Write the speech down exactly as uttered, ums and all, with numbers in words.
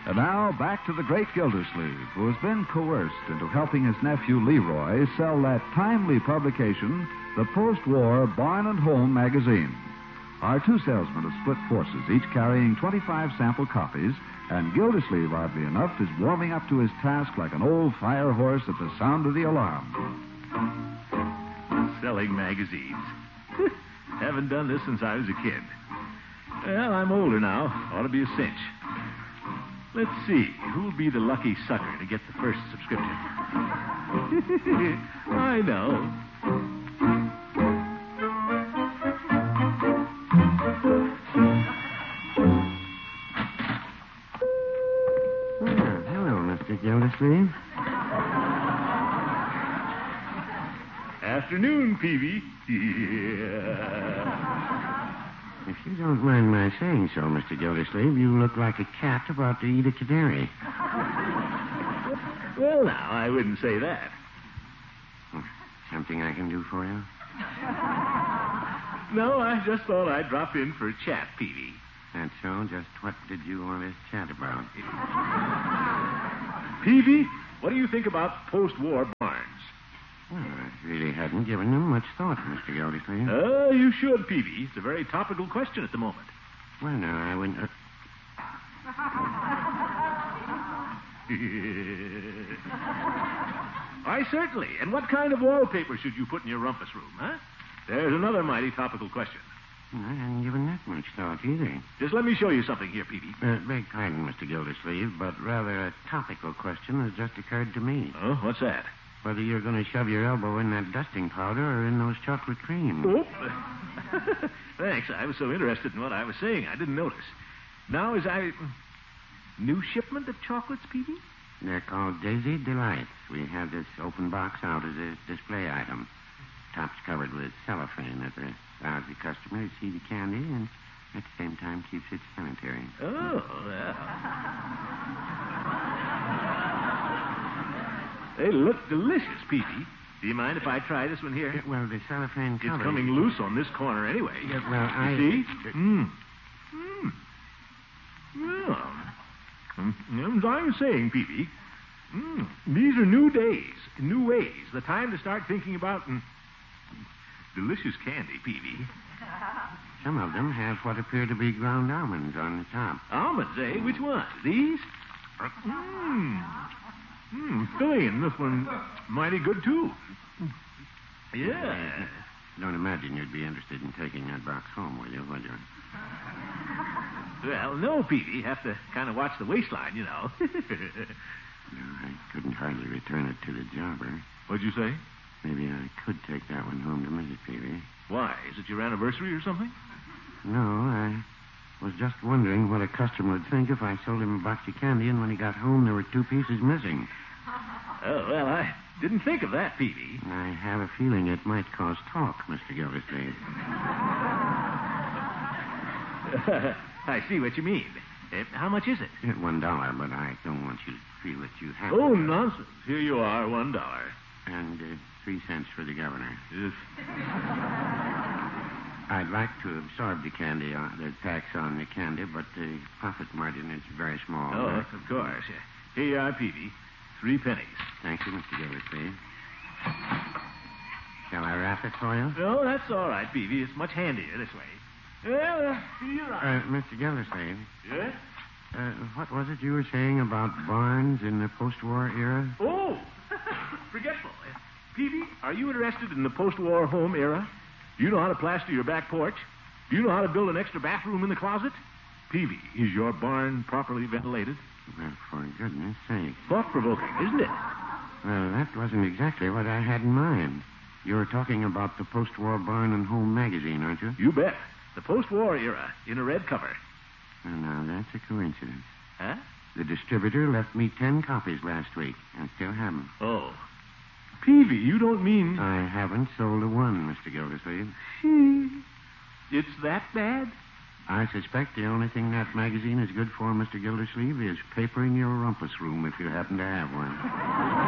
And now, back to the great Gildersleeve, who has been coerced into helping his nephew Leroy sell that timely publication, the post-war Barn and Home magazine. Our two salesmen have split forces, each carrying twenty-five sample copies, and Gildersleeve, oddly enough, is warming up to his task like an old fire horse at the sound of the alarm. Selling magazines. Haven't done this since I was a kid. Well, I'm older now. Ought to be a cinch. Let's see. Who'll be the lucky sucker to get the first subscription? I know. Well, hello, Mister Gildersleeve. Afternoon, Peavy. If you don't mind my saying so, Mister Gildersleeve, you look like a cat about to eat a canary. Well, now, I wouldn't say that. Something I can do for you? No, I just thought I'd drop in for a chat, Peavy. That's so. Just what did you want to chat about? Peavy, what do you think about post-war barns? Well, I really hadn't given them much thought, Mister Gildersleeve. Oh, uh, you should, Peavy. It's a very topical question at the moment. Well, now, I wouldn't... Uh... Why, certainly. And what kind of wallpaper should you put in your rumpus room, huh? There's another mighty topical question. I hadn't given that much thought either. Just let me show you something here, Peavy. Uh, beg pardon, Mister Gildersleeve, but rather a topical question has just occurred to me. Oh, what's that? Whether you're going to shove your elbow in that dusting powder or in those chocolate creams. Oh. Thanks. I was so interested in what I was saying, I didn't notice. Now, is I... New shipment of chocolates, Peavy? They're called Daisy Delights. We have this open box out as a display item. Top's covered with cellophane that allows the customer to see the candy and at the same time keeps it sanitary. Oh, well. They look delicious, Peavy. Do you mind if I try this one here? Yeah, well, the cellophane cover... It's coming loose on this corner anyway. Yeah, well, I... You see? Mmm. Mmm. Yeah. Mm, as I was saying, Peavy, mm, these are new days, new ways. The time to start thinking about mm, delicious candy, Peavy. Some of them have what appear to be ground almonds on the top. Almonds, eh? Which ones? These? Mmm. Mmm, filling in this one mighty good, too. Yeah. Don't imagine you'd be interested in taking that box home, will you, would you? Well, no, Peavy. Have to kind of watch the waistline, you know. No, I couldn't hardly return it to the jobber. What'd you say? Maybe I could take that one home to Missus Peavy. Why? Is it your anniversary or something? No, I was just wondering what a customer would think if I sold him a box of candy and when he got home there were two pieces missing. Oh, well, I didn't think of that, Peavy. I have a feeling it might cause talk, Mister Gildersleeve. I see what you mean. Uh, how much is it? At one dollar, but I don't want you to feel that you have Oh, to. nonsense. Here you are, one dollar. And uh, three cents for the governor. Yes. I'd like to absorb the candy, uh, the tax on the candy, but the profit margin is very small. Oh, Uh, of course. Here you are, Peavy. Three pennies. Thank you, Mister Gildersleeve. Shall I wrap it for you? No, that's all right, Peavy. It's much handier this way. Well, uh, see you right. Uh, Mister Gildersleeve, Yes? uh, what was it you were saying about barns in the post-war era? Oh, forgetful. Uh, Peavy, are you interested in the post-war home era? Do you know how to plaster your back porch? Do you know how to build an extra bathroom in the closet? Peavy, is your barn properly ventilated? Well, for goodness sake. Thought-provoking, isn't it? Well, that wasn't exactly what I had in mind. You were talking about the post-war Barn and Home magazine, aren't you? You bet. The post-war era in a red cover. Well, now, that's a coincidence. Huh? The distributor left me ten copies last week. I still have them. Oh. Peavy, you don't mean... I haven't sold a one, Mister Gildersleeve. It's that bad? I suspect the only thing that magazine is good for, Mister Gildersleeve, is papering your rumpus room if you happen to have one.